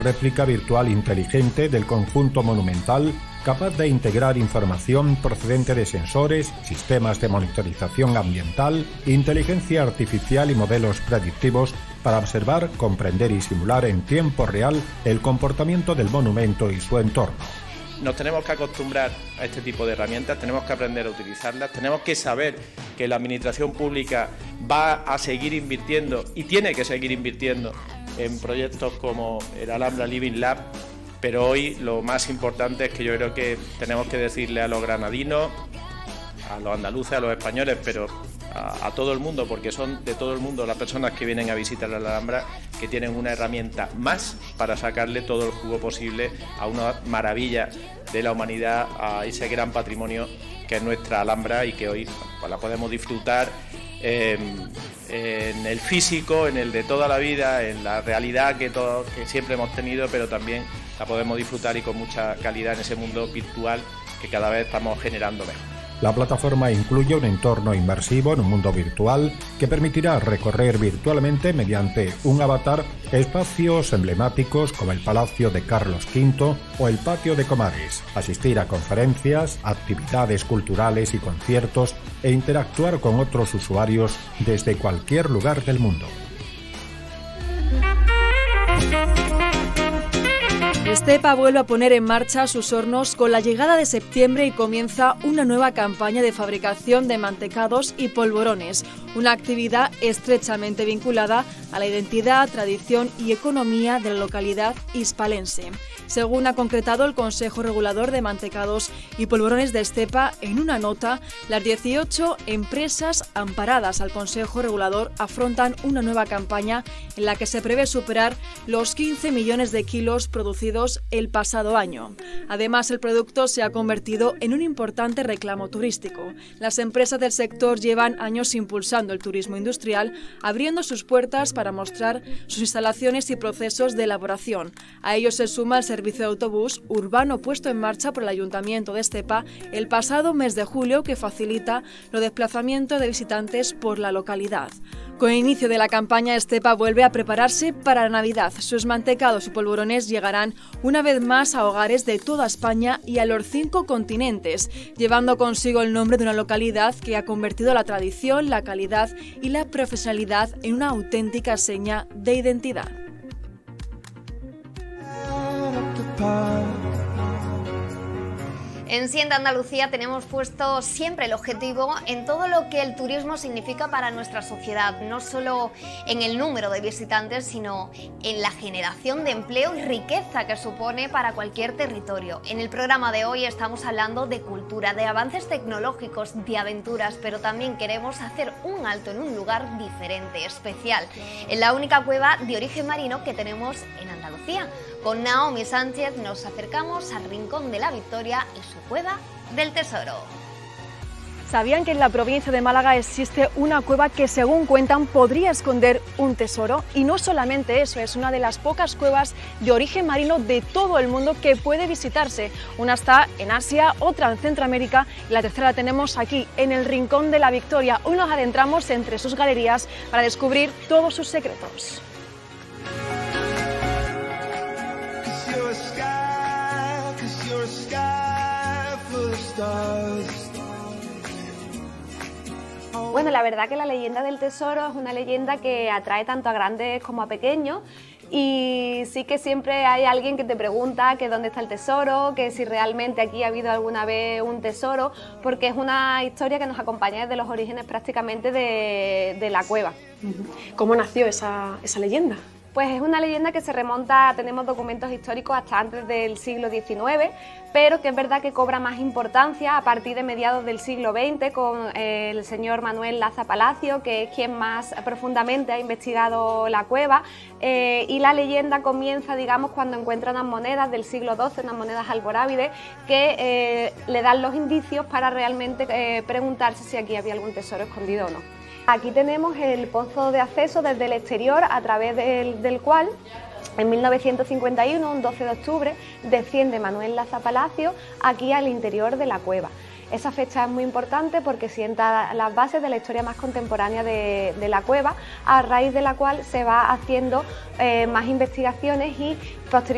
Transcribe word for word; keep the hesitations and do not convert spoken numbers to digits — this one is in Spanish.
réplica virtual inteligente del conjunto monumental, capaz de integrar información procedente de sensores, sistemas de monitorización ambiental, inteligencia artificial y modelos predictivos para observar, comprender y simular en tiempo real el comportamiento del monumento y su entorno. Nos tenemos que acostumbrar a este tipo de herramientas, tenemos que aprender a utilizarlas, tenemos que saber que la administración pública va a seguir invirtiendo y tiene que seguir invirtiendo en proyectos como el Alhambra Living Lab, pero hoy lo más importante es que yo creo que tenemos que decirle a los granadinos, a los andaluces, a los españoles, pero a, a todo el mundo, porque son de todo el mundo las personas que vienen a visitar la Alhambra, que tienen una herramienta más para sacarle todo el jugo posible a una maravilla de la humanidad, a ese gran patrimonio que es nuestra Alhambra y que hoy pues, la podemos disfrutar eh, en el físico, en el de toda la vida, en la realidad que, todo, que siempre hemos tenido, pero también la podemos disfrutar y con mucha calidad en ese mundo virtual que cada vez estamos generando mejor. La plataforma incluye un entorno inmersivo en un mundo virtual que permitirá recorrer virtualmente mediante un avatar espacios emblemáticos como el Palacio de Carlos quinto o el Patio de Comares, asistir a conferencias, actividades culturales y conciertos e interactuar con otros usuarios desde cualquier lugar del mundo. Estepa vuelve a poner en marcha sus hornos con la llegada de septiembre y comienza una nueva campaña de fabricación de mantecados y polvorones, una actividad estrechamente vinculada a la identidad, tradición y economía de la localidad hispalense. Según ha concretado el Consejo Regulador de Mantecados y Polvorones de Estepa en una nota, las dieciocho empresas amparadas al Consejo Regulador afrontan una nueva campaña en la que se prevé superar los quince millones de kilos producidos el pasado año. Además, el producto se ha convertido en un importante reclamo turístico. Las empresas del sector llevan años impulsando el turismo industrial, abriendo sus puertas para mostrar sus instalaciones y procesos de elaboración. A ello se suma el servicio de autobús urbano puesto en marcha por el Ayuntamiento de Estepa el pasado mes de julio, que facilita los desplazamientos de visitantes por la localidad. Con el inicio de la campaña, Estepa vuelve a prepararse para la Navidad. Sus mantecados y polvorones llegarán una vez más a hogares de toda España y a los cinco continentes, llevando consigo el nombre de una localidad que ha convertido la tradición, la calidad y la profesionalidad en una auténtica seña de identidad. En Sienda Andalucía tenemos puesto siempre el objetivo en todo lo que el turismo significa para nuestra sociedad, no solo en el número de visitantes, sino en la generación de empleo y riqueza que supone para cualquier territorio. En el programa de hoy estamos hablando de cultura, de avances tecnológicos, de aventuras, pero también queremos hacer un alto en un lugar diferente, especial, en la única cueva de origen marino que tenemos en Andalucía. Con Naomi Sánchez nos acercamos al Rincón de la Victoria y su Cueva del Tesoro. ¿Sabían que en la provincia de Málaga existe una cueva que, según cuentan, podría esconder un tesoro? Y no solamente eso, es una de las pocas cuevas de origen marino de todo el mundo que puede visitarse. Una está en Asia, otra en Centroamérica y la tercera la tenemos aquí, en el Rincón de la Victoria. Hoy nos adentramos entre sus galerías para descubrir todos sus secretos. Bueno, la verdad que la leyenda del tesoro es una leyenda que atrae tanto a grandes como a pequeños, y sí que siempre hay alguien que te pregunta que dónde está el tesoro, que si realmente aquí ha habido alguna vez un tesoro, porque es una historia que nos acompaña desde los orígenes prácticamente de, de la cueva. ¿Cómo nació esa, esa leyenda? Pues es una leyenda que se remonta, tenemos documentos históricos hasta antes del siglo diecinueve, pero que es verdad que cobra más importancia a partir de mediados del siglo veinte con eh, el señor Manuel Laza Palacio, que es quien más profundamente ha investigado la cueva, eh, y la leyenda comienza, digamos, cuando encuentra unas monedas del siglo doce, unas monedas almorávides, que eh, le dan los indicios para realmente eh, preguntarse si aquí había algún tesoro escondido o no. Aquí tenemos el pozo de acceso desde el exterior, a través del, del cual en mil novecientos cincuenta y uno, un doce de octubre, desciende Manuel Laza Palacio aquí al interior de la cueva. Esa fecha es muy importante porque sienta las bases de la historia más contemporánea de, de la cueva, a raíz de la cual se va haciendo eh, más investigaciones y posteriormente